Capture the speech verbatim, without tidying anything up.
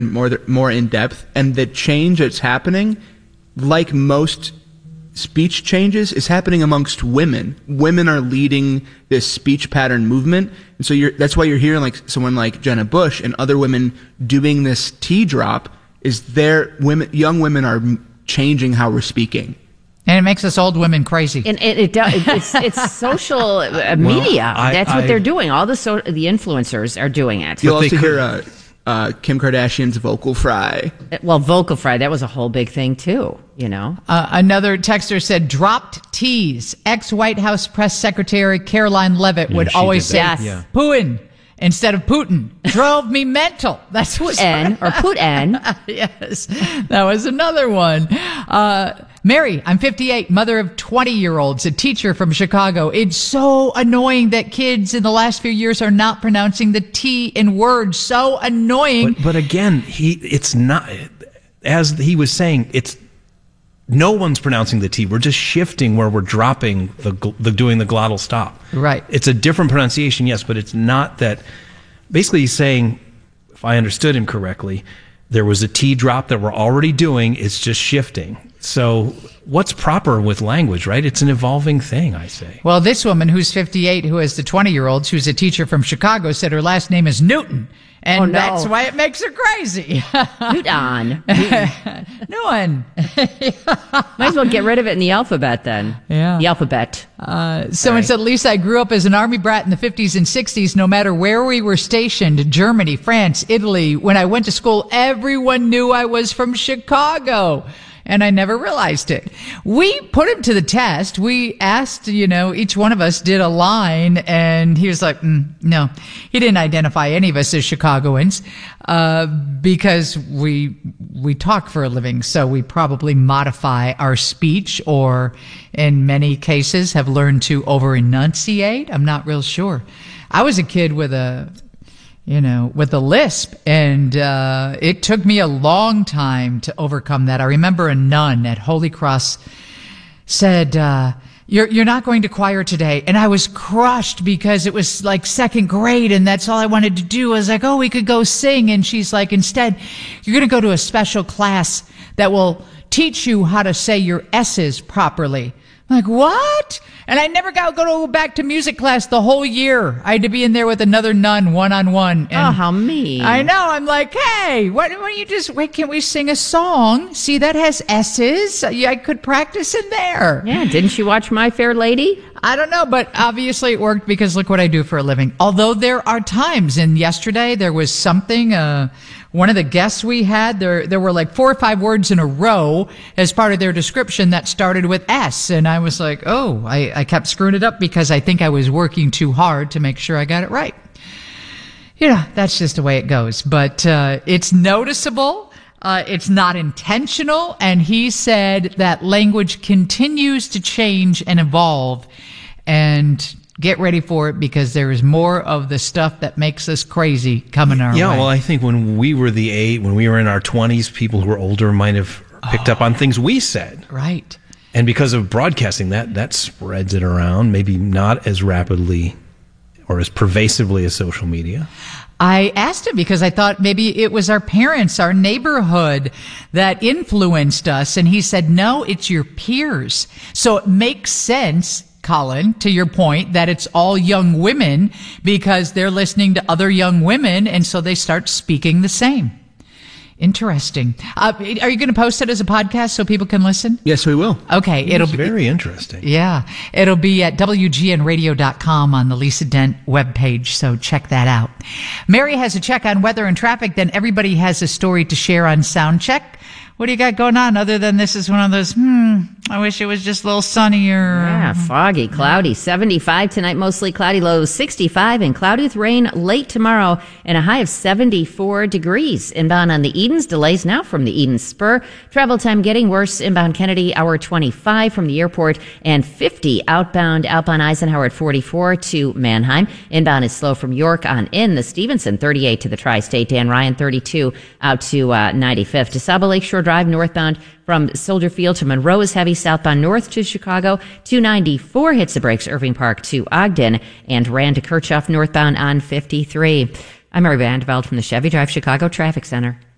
more more in depth, and the change that's happening, like most speech changes, is happening amongst women. Women are leading this speech pattern movement, and so you're, that's why you're hearing like someone like Jenna Bush and other women doing this T drop. Is their women, young women are changing how we're speaking. And it makes us old women crazy. And it, it does. It's, it's social uh, media. Well, I, That's what I, they're doing. All the so, the influencers are doing it. You'll also hear uh, uh, Kim Kardashian's vocal fry. Well, vocal fry, that was a whole big thing too, you know. Uh, another texter said, dropped T's. Ex-White House Press Secretary Caroline Leavitt Yeah, would she always did say, that. Yes. Yeah. Putin instead of Putin. Drove me mental. That's what Putin or Putin. Yes, that was another one. Uh, Mary, I'm fifty-eight, mother of twenty-year-olds, a teacher from Chicago. It's so annoying that kids in the last few years are not pronouncing the T in words. So annoying. But, but again, he it's not, as he was saying, it's no one's pronouncing the T. We're just shifting where we're dropping the, the doing the glottal stop. Right. It's a different pronunciation, yes, but it's not that. Basically, he's saying, if I understood him correctly, there was a T drop that we're already doing. It's just shifting. So what's proper with language, right? It's an evolving thing, I say. Well, this woman who's fifty-eight, who has the twenty-year-olds, who's a teacher from Chicago, said her last name is Newton. And Oh, no. that's why it makes her crazy. Newton. Newton. Might as well get rid of it in the alphabet then. Yeah. The alphabet. Uh, someone Right. said, Lisa, I grew up as an army brat in the fifties and sixties. No matter where we were stationed, Germany, France, Italy, when I went to school, everyone knew I was from Chicago. And I never realized it. We put him to the test. We asked, you know, each one of us did a line, and he was like, mm, no, he didn't identify any of us as Chicagoans, uh, because we, we talk for a living. So we probably modify our speech, or in many cases have learned to over enunciate. I'm not real sure. I was a kid with a, you know, with a lisp, and uh, it took me a long time to overcome that. I remember a nun at Holy Cross said, uh, you're, you're not going to choir today. And I was crushed because it was like second grade, and that's all I wanted to do. I was like, oh, we could go sing. And she's like, instead, you're going to go to a special class that will teach you how to say your S's properly. I'm like, what? And I never got to go back to music class the whole year. I had to be in there with another nun, one-on-one. And Oh, how mean. I know. I'm like, hey, why, why don't you just, wait, can't we sing a song? See, that has S's. Yeah, I could practice in there. Yeah, didn't you watch My Fair Lady? I don't know, but obviously it worked because look what I do for a living. Although there are times, and yesterday there was something, uh, one of the guests we had, there there were like four or five words in a row as part of their description that started with S. And I was like, oh, I, I kept screwing it up because I think I was working too hard to make sure I got it right. You know, that's just the way it goes. But uh, it's noticeable. Uh, it's not intentional. And he said that language continues to change and evolve. And get ready for it because there is more of the stuff that makes us crazy coming our Yeah, way. well, I think when we were the eight, when we were in our twenties, people who were older might have picked Oh. up on things we said. Right. And because of broadcasting, that that spreads it around, maybe not as rapidly or as pervasively as social media. I asked him because I thought maybe it was our parents, our neighborhood that influenced us. And he said, no, it's your peers. So it makes sense, Colin, to your point, that it's all young women because they're listening to other young women. And so they start speaking the same. Interesting. Uh, are you going to post it as a podcast so people can listen? Yes, we will. Okay. It'll It's be very interesting. Yeah. It'll be at W G N radio dot com on the Lisa Dent webpage, so check that out. Mary has a check on weather and traffic, then everybody has a story to share on Sound Check. What do you got going on other than this is one of those, hmm, I wish it was just a little sunnier. Yeah, foggy, cloudy, seventy-five tonight, mostly cloudy, lows sixty-five, and cloudy with rain late tomorrow, and a high of seventy-four degrees. Inbound on the Edens, delays now from the Eden Spur. Travel time getting worse. Inbound Kennedy, hour twenty-five from the airport, and fifty outbound Alpine Eisenhower at forty-four to Mannheim. Inbound is slow from York on in. The Stevenson, thirty-eight to the Tri-State. Dan Ryan, thirty-two out to uh, ninety-fifth. DeSable Lakeshore Drive northbound from Soldier Field to Monroe is heavy. Southbound north to Chicago. two ninety-four hits the brakes. Irving Park to Ogden. And Rand to Kirchhoff northbound on fifty-three. I'm Mary Vandeveld from the Chevy Drive Chicago Traffic Center.